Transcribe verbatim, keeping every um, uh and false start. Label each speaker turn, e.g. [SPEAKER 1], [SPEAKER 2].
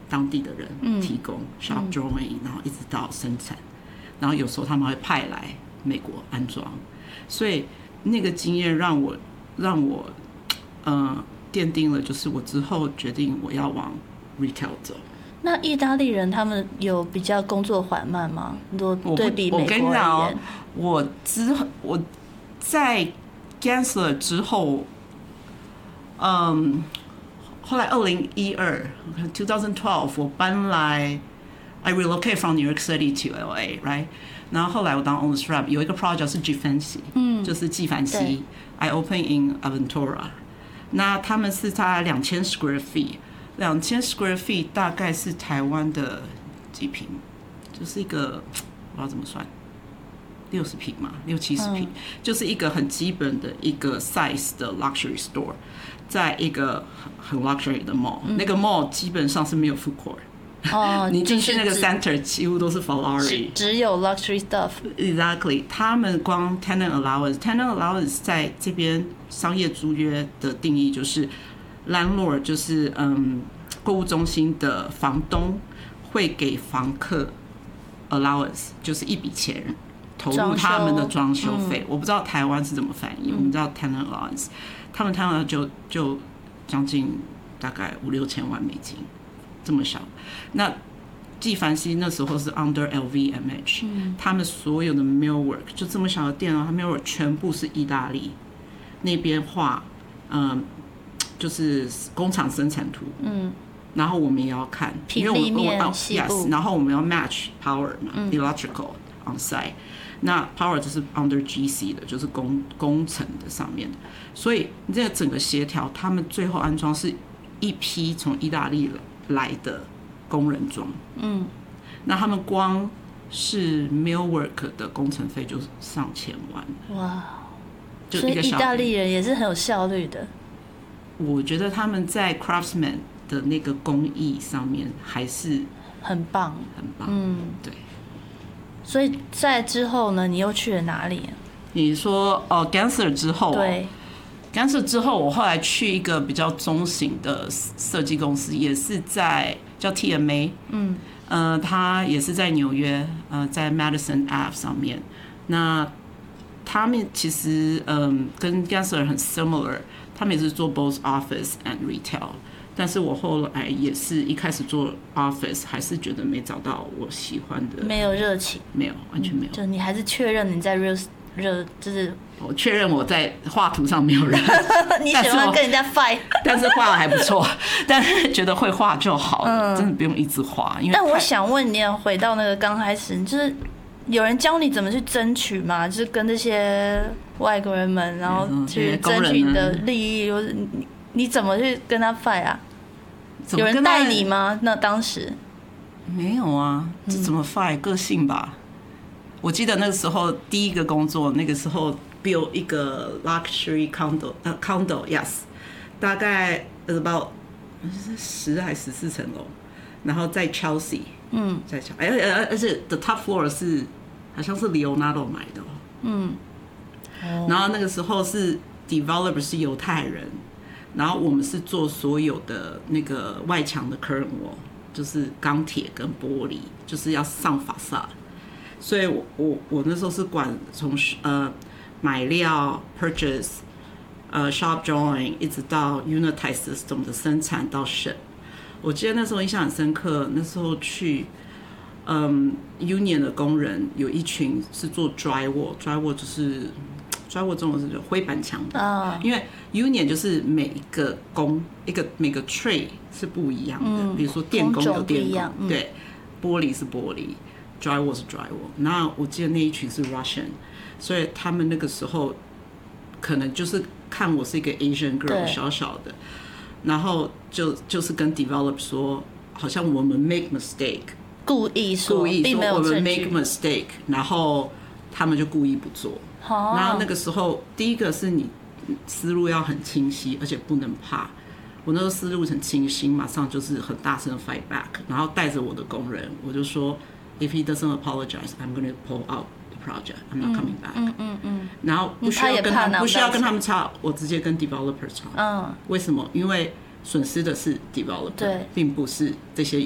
[SPEAKER 1] 当地的人提供、嗯、shop drawing， 然后一直到生产，然后有时候他们会派来美国安装，所以那个经验让我让我呃奠定了，就是我之后决定我要往 retail 走。
[SPEAKER 2] 那意大利人他们有比较工作缓慢吗？如果对比美国而言，我跟你讲哦，
[SPEAKER 1] 我之我在 Gensler 之后，嗯，后来二零一二 二零十二我搬来 I relocate from New York City to L A，right？ 然后后来我当 owner's rep， 有一个 project 是 Givenchy， 嗯，就是纪梵希 ，I open in Aventura， 那他们是在两千 square feet。两千 square feet 大概是台湾的几平，就是一个我不知道怎么算，六十平嘛，六七十平、嗯，就是一个很基本的一个 size 的 luxury store， 在一个很 luxury 的 mall，、嗯、那个 mall 基本上是没有 food court。哦，你进去那个 center 几乎都是 Ferrari，
[SPEAKER 2] 只有 luxury stuff。
[SPEAKER 1] Exactly， 他们光 tenant allowance tenant allowance 在这边商业租约的定义就是。landlord 就是嗯，购物中心的房东会给房客 allowance， 就是一笔钱投入他们的装修费、嗯。我不知道台湾是怎么翻译、嗯，我们知道 tenant allowance， 他们 tenant 就就将近大概五六千万美金，这么小。那纪梵希那时候是 under L V M H，、嗯、他们所有的 millwork 就这么小的店哦，他 millwork 全部是意大利那边画，嗯。就是工厂生产图，嗯，然后我们也要看，
[SPEAKER 2] 平立面、细部，
[SPEAKER 1] yes， 然后我们要 match power 嘛、嗯、，electrical on site， 那 power 就是 under G C 的，就是工工程的上面的，所以这个整个协调，他们最后安装是一批从意大利来的工人装，嗯，那他们光是 millwork 的工程费就上千万，哇，
[SPEAKER 2] 就一个小，所以意大利人也是很有效率的。
[SPEAKER 1] 我觉得他们在 craftsman 的那个工艺上面还是
[SPEAKER 2] 很棒，
[SPEAKER 1] 很棒。嗯，对。
[SPEAKER 2] 所以在之后呢，你又去了哪里？
[SPEAKER 1] 你说哦 ，Gensler 之后、哦，
[SPEAKER 2] 对
[SPEAKER 1] ，Gensler 之后，我后来去一个比较中型的设计公司，也是在叫 T M A， 嗯，呃，它也是在纽约，呃，在 Madison Ave 上面。那他们其实嗯、呃、跟 Gensler 很 similar。他们也是做 both office and retail， 但是我后来也是一开始做 office， 还是觉得没找到我喜欢的，
[SPEAKER 2] 没有热情，
[SPEAKER 1] 没有，完全没有。
[SPEAKER 2] 就你还是确认你在热热，就是
[SPEAKER 1] 我确认我在画图上没有人，
[SPEAKER 2] 你喜欢跟人家 fight，
[SPEAKER 1] 但是画还不错，但是觉得会画就好了、嗯，真的不用一直画。因为
[SPEAKER 2] 但我想问你，回到那个刚开始，就是有人教你怎么去争取吗？就是跟这些外国人们，然后去争取你的利益，或者你你怎么去跟他 fight 啊？有人带你吗？那当时
[SPEAKER 1] 没有啊，这怎么 fight？、嗯、个性吧。我记得那个时候第一个工作，那个时候 build 一个 luxury condo， 呃 condo yes， 大概 about 十还十四层楼，然后在 Chelsea， 嗯，在 Chelsea， 而而且 the top floor 是好像是 Leonardo 买的、哦，嗯。然后那个时候是 developer 是犹太人，然后我们是做所有的那个外墙的 curtain wall， 就是钢铁跟玻璃，就是要上法萨，所以我我我那时候是管从呃买料 purchase， 呃 shop drawing 一直到 unitize system 的生产到 ship。我记得那时候印象很深刻，那时候去。嗯 ，union 的工人有一群是做 drywall，drywall drywall 就是 drywall 中文是灰板墙的， oh. 因为 union 就是每一个工一个每个 trade 是不一样的，嗯、比如说电工有电工，嗯、对，玻璃是玻璃 ，drywall 是 drywall。那我记得那一群是 Russian， 所以他们那个时候可能就是看我是一个 Asian girl 小小的，然后就就是跟 developer 说，好像我们 make mistake。
[SPEAKER 2] 故意说，
[SPEAKER 1] 故意
[SPEAKER 2] 说
[SPEAKER 1] 我们 make mistake， 然后他们就故意不做。Oh. 然后那个时候，第一个是你思路要很清晰，而且不能怕。我那时候思路很清晰，马上就是很大声的 fight back， 然后带着我的工人，我就说 ，If he doesn't apologize, I'm going to pull out the project. I'm not coming back. 嗯嗯嗯。然后不需要跟他们不需要跟他们吵，我直接跟 developer 吵。嗯。为什么？因为损失的是 developer， 并不是这些